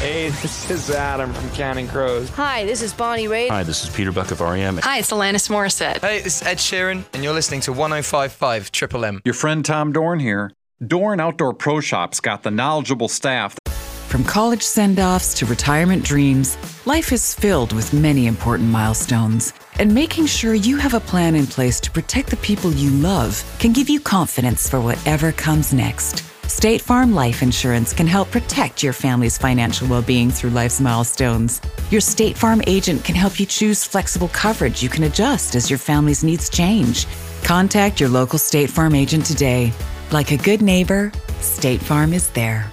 Hey, this is Adam from Counting Crows. Hi, this is Bonnie Raitt. Hi, this is Peter Buck of R.E.M. Hi, it's Alanis Morissette. Hey, this is Ed Sheeran, and you're listening to 105.5 Triple M. Your friend Tom Dorn here. Dorn Outdoor Pro Shop's got the knowledgeable staff. From college send-offs to retirement dreams, life is filled with many important milestones. And making sure you have a plan in place to protect the people you love can give you confidence for whatever comes next. State Farm Life Insurance can help protect your family's financial well-being through life's milestones. Your State Farm agent can help you choose flexible coverage you can adjust as your family's needs change. Contact your local State Farm agent today. Like a good neighbor, State Farm is there.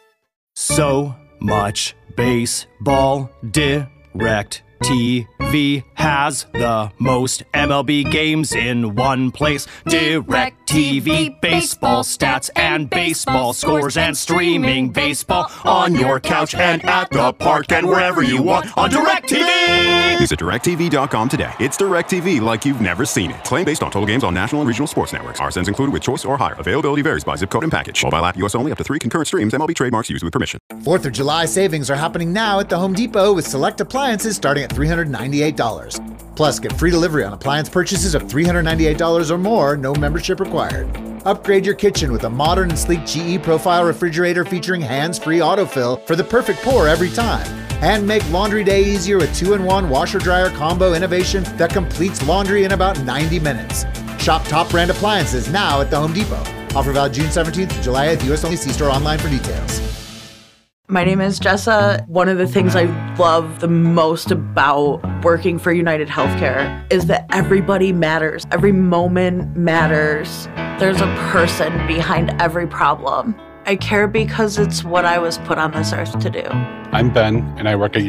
So much baseball. Direct TV has the most MLB games in one place. Direct TV, baseball stats and baseball scores and streaming baseball on your couch and at the park and wherever you want on Direct TV. Visit DirecTV.com today. It's Direct TV like you've never seen it. Claim based on total games on national and regional sports networks. RSNs included with choice or higher. Availability varies by zip code and package. Mobile app US only, up to 3 concurrent streams. MLB trademarks used with permission. 4th of July savings are happening now at the Home Depot with select appliances starting at $398. Plus, get free delivery on appliance purchases of $398 or more, no membership required. Upgrade your kitchen with a modern and sleek GE Profile refrigerator featuring hands-free autofill for the perfect pour every time. And make laundry day easier with 2-in-1 washer-dryer combo innovation that completes laundry in about 90 minutes. Shop top brand appliances now at the Home Depot. Offer valid June 17th to July 8th. US only. See store online for details. My name is Jessa. One of the things I love the most about working for United Healthcare is that everybody matters. Every moment matters. There's a person behind every problem. I care because it's what I was put on this earth to do. I'm Ben, and I work at